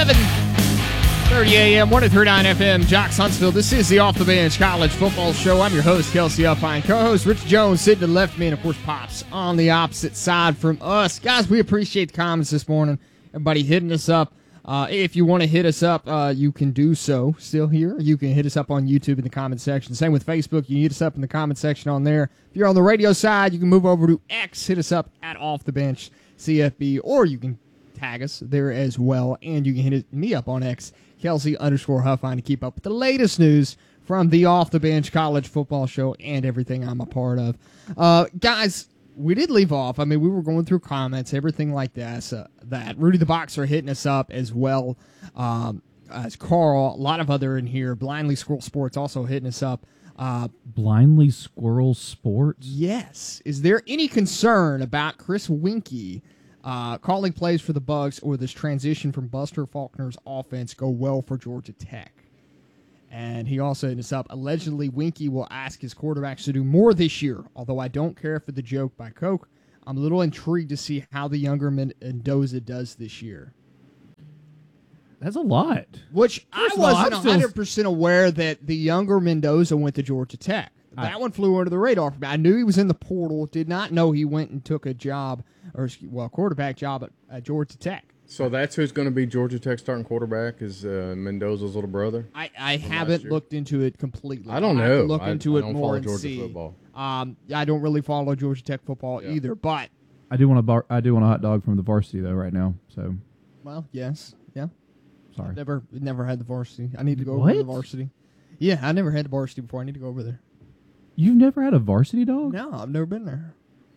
11:30 a.m., 103.9 FM, Jocks Huntsville. This is the Off the Bench College Football Show. I'm your host, Kelsey Upine. Co-host Rich Jones sitting to the left of me, and of course, Pops on the opposite side from us. Guys, we appreciate the comments this morning. Everybody hitting us up. If you want to hit us up, you can do so. Still here. You can hit us up on YouTube in the comment section. Same with Facebook. You can hit us up in the comment section on there. If you're on the radio side, you can move over to X. Hit us up at Off the Bench CFB, or you can tag us there as well. And you can hit me up on X, Kelsey_Huffine, to keep up with the latest news from the Off the Bench College Football Show and everything I'm a part of. Guys, we did leave off. I mean, we were going through comments, everything like that. That Rudy the Boxer hitting us up as well as Carl. A lot of other in here. Blindly Squirrel Sports also hitting us up. Blindly Squirrel Sports? Yes. Is there any concern about Chris Winkie calling plays for the Bucs, or this transition from Buster Faulkner's offense go well for Georgia Tech? And he also hit us up. Allegedly, Winkie will ask his quarterbacks to do more this year. Although I don't care for the joke by Coke, I'm a little intrigued to see how the younger Mendoza does this year. That's a lot. Which I wasn't 100% aware that the younger Mendoza went to Georgia Tech. That one flew under the radar for me. I knew he was in the portal. Did not know he went and took a job, quarterback job at Georgia Tech. So that's who's going to be Georgia Tech starting quarterback, is Mendoza's little brother? I haven't looked into it completely. I don't know. I have to look into it more and Georgia see. Football. I don't really follow Georgia Tech football either, but I do want a hot dog from the varsity though right now. So, well, yes, yeah. Sorry, never had the varsity. I need to go over to the varsity. Yeah, I never had the varsity before. I need to go over there. You've never had a varsity dog? No, I've never been there.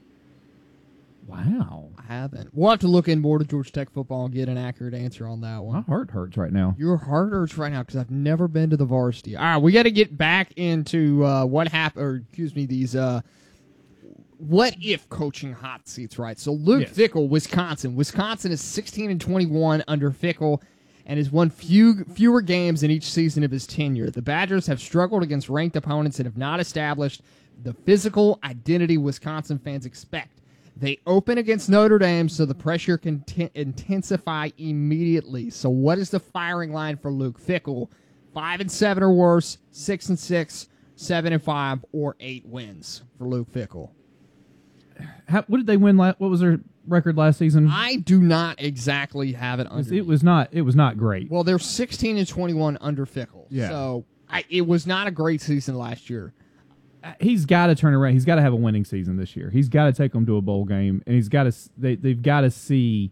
Wow. I haven't. We'll have to look in more to Georgia Tech football and get an accurate answer on that one. My heart hurts right now. Your heart hurts right now because I've never been to the varsity. All right, we got to get back into what happened, these what-if coaching hot seats, right? So Luke Fickell, Wisconsin. Wisconsin is 16-21 under Fickell and has won fewer games in each season of his tenure. The Badgers have struggled against ranked opponents and have not established the physical identity Wisconsin fans expect. They open against Notre Dame, so the pressure can intensify immediately. So what is the firing line for Luke Fickell? 5-7 or worse, 6-6, 7-5, or 8 wins for Luke Fickell. What did they win? What was their record last season? I do not exactly have it under. It was not great. Well, they're 16-21 under Fickell. Yeah. So it was not a great season last year. He's got to turn around. He's got to have a winning season this year. He's got to take them to a bowl game, and he's got to. They've got to see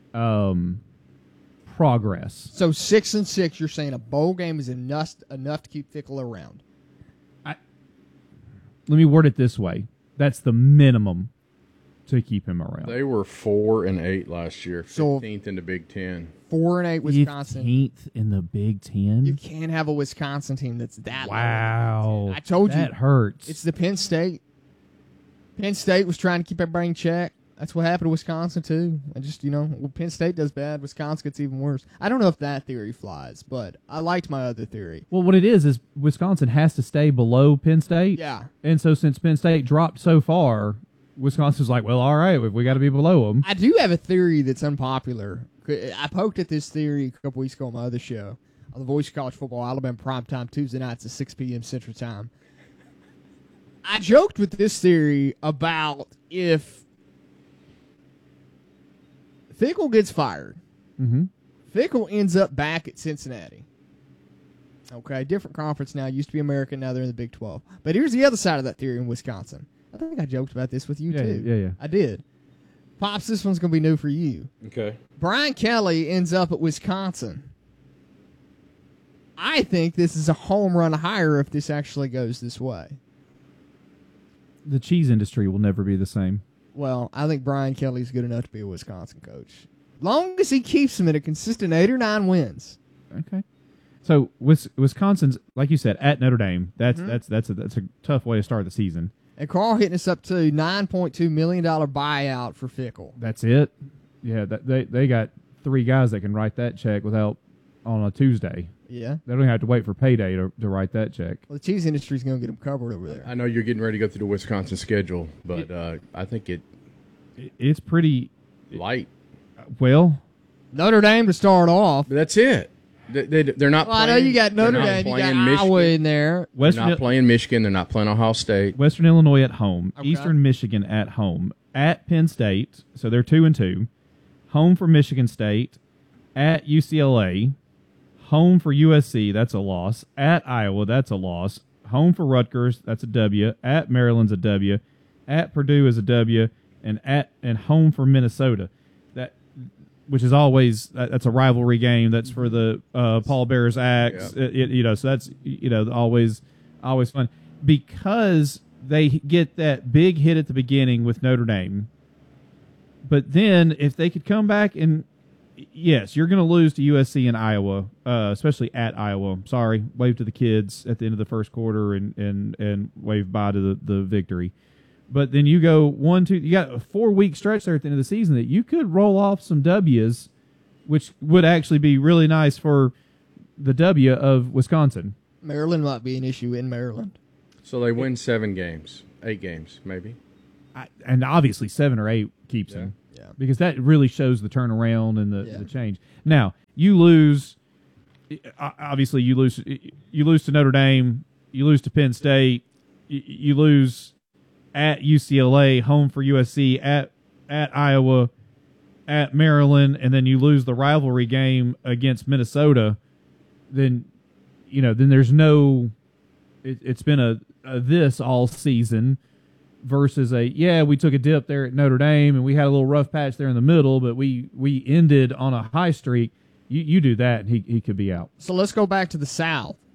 progress. So 6-6, you're saying a bowl game is enough to keep Fickell around? Let me word it this way: that's the minimum to keep him around. They were 4-8 last year, 15th in the Big Ten. 4-8 Wisconsin. 15th in the Big Ten. You can't have a Wisconsin team that's that low. I told you. That hurts. It's the Penn State. Penn State was trying to keep everybody in check. That's what happened to Wisconsin, too. I just, when Penn State does bad, Wisconsin gets even worse. I don't know if that theory flies, but I liked my other theory. Well, what it is Wisconsin has to stay below Penn State. Yeah. And so since Penn State dropped so far, Wisconsin's like, well, all right, we got to be below them. I do have a theory that's unpopular. I poked at this theory a couple weeks ago on my other show, on the Voice of College Football, Alabama Primetime, Tuesday nights at 6 p.m. Central Time. I joked with this theory about if Fickell gets fired, Fickell ends up back at Cincinnati. Okay, different conference now. Used to be American, now they're in the Big 12. But here's the other side of that theory in Wisconsin. I think I joked about this with you, too. Yeah. I did. Pops, this one's going to be new for you. Okay. Brian Kelly ends up at Wisconsin. I think this is a home run hire if this actually goes this way. The cheese industry will never be the same. Well, I think Brian Kelly's good enough to be a Wisconsin coach. Long as he keeps them at a consistent 8 or 9 wins. Okay. So Wisconsin's, like you said, at Notre Dame. That's a tough way to start the season. And Carl hitting us up to $9.2 million buyout for Fickell. That's it. Yeah, they got 3 guys that can write that check on a Tuesday. Yeah. They don't have to wait for payday to write that check. Well, the cheese industry's going to get them covered over there. I know you're getting ready to go through the Wisconsin schedule, but I think it's pretty light. Well, Notre Dame to start off. But that's it. They're not. Well, playing, I know you got Notre they're not Dame, you got playing Michigan. Iowa in there. They're not playing Michigan. They're not playing Ohio State. Western Illinois at home. Okay. Eastern Michigan at home. At Penn State, so they're 2-2. Home for Michigan State. At UCLA. Home for USC, that's a loss. At Iowa, that's a loss. Home for Rutgers, that's a W. At Maryland's a W. At Purdue is a W. And home for Minnesota. Which is always, that's a rivalry game. That's for the Paul Bear's Axe. Yeah. So that's always fun because they get that big hit at the beginning with Notre Dame. But then if they could come back and yes, you're going to lose to USC and Iowa, especially at Iowa. Sorry, wave to the kids at the end of the first quarter and wave bye to the victory. But then you go 1-2. You got a 4-week stretch there at the end of the season that you could roll off some W's, which would actually be really nice for the W of Wisconsin. Maryland might be an issue in Maryland. So they win 7 games, 8 games, maybe. And obviously 7 or 8 keeps them. Yeah. Because that really shows the turnaround and the change. Now, you lose. Obviously, you lose to Notre Dame. You lose to Penn State. You lose at UCLA, home for USC, at Iowa, at Maryland, and then you lose the rivalry game against Minnesota. Then there's no. It's been a this all season. Versus we took a dip there at Notre Dame and we had a little rough patch there in the middle, but we ended on a high streak. You do that and he could be out. So let's go back to the South.